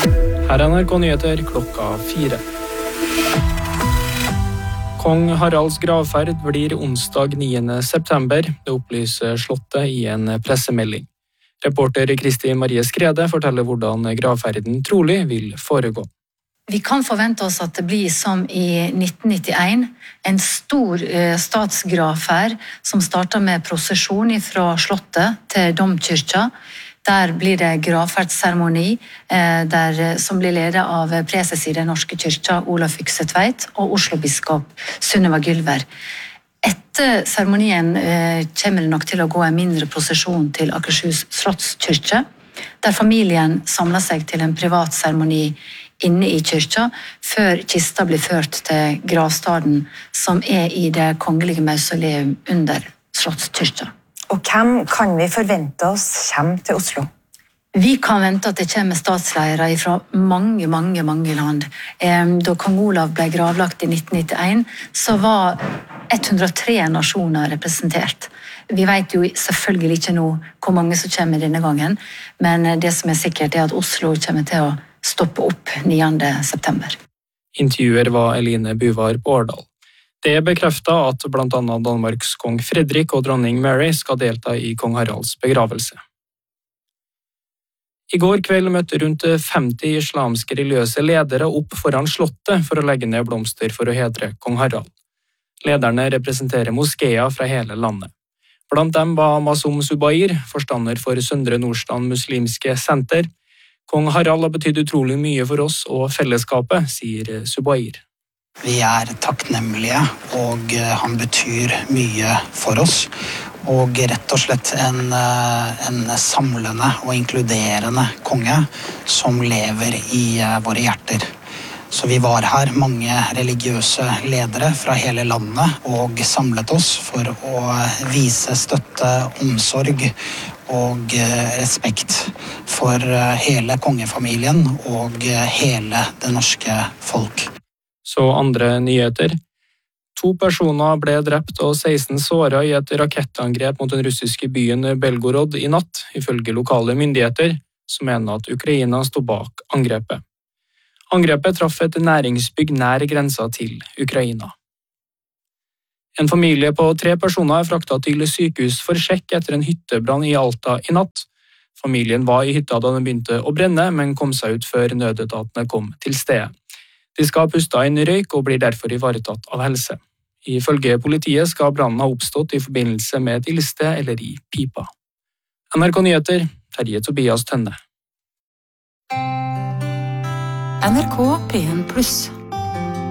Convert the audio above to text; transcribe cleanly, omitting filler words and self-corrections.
Her er NRK Nyheter klokka 4. Kong Haralds gravferd blir onsdag 9. september, det opplyser Slottet i en pressemelding. Reporter Kristi Marie Skrede forteller hvordan gravferden trolig vil foregå. Vi kan forvente oss at det blir som i 1991, en stor statsgravferd som starter med prosesjon fra Slottet til Domkirka. Der blir det gravferdsseremoni som blir ledet av preses i Den norske kyrkja, Olav Fykse Tveit, og Oslo-biskop Sunniva Gylver. Etter seremonien kommer det nok til å gå en mindre prosesjon til Akershus slottskirke, der familien samler seg til en privat seremoni inne i kyrkja, før kista blir ført til gravstaden, som i det kongelige mausoleum under slottskirkja. Og hvem kan vi forvente oss kommer til Oslo? Vi kan vente at det kommer statsledere fra mange land. Da kong Olav ble gravlagt i 1991, så var 103 nasjoner representert. Vi vet jo selvfølgelig ikke nå hvor mange som kommer denne gangen, men det som sikkert at Oslo kommer til å stoppe opp 9. september. Intervjuer var Eline Buvar på Årdal. Det bekreftet at blant annet Danmarks kong Fredrik og dronning Mary skal delta i kong Haralds begravelse. I går kveld møtte rundt 50 islamske religiøse ledere opp foran Slottet for å legge ned blomster for å hedre kong Harald. Lederne representerer moskeer fra hele landet. Blant dem var Masum Zubair, forstander for Søndre Nordstrand muslimske senter. Kong Harald har betydd utrolig mye for oss og fellesskapet, sier Zubair. Vi takknemlige, og han betyr mye for oss. Og rett og slett en samlende og inkluderende konge som lever i våre hjerter. Så vi var her, mange religiøse ledere fra hele landet, og samlet oss for å vise støtte, omsorg og respekt for hele kongefamilien og hele det norske folk. Så andre nyheter. 2 personer ble drept og 16 såret i et rakettangrep mot den russiske byen Belgorod i natt, ifølge lokale myndigheter, som mener at Ukraina stod bak angrepet. Angrepet traff et næringsbygg nær grensa til Ukraina. En familie på 3 personer fraktet til sykehus for sjekk etter en hyttebrann i Alta i natt. Familien var i hytta da den begynte å brenne, men kom seg ut før nødetatene kom til stedet. De skal puste inn røyk og blir derfor ivaretatt av helse. Ifølge politiet skal brannen ha oppstått i forbindelse med et ildsted eller i pipa. NRK Nyheter, Terje Tobias Tønne. NRK P1+.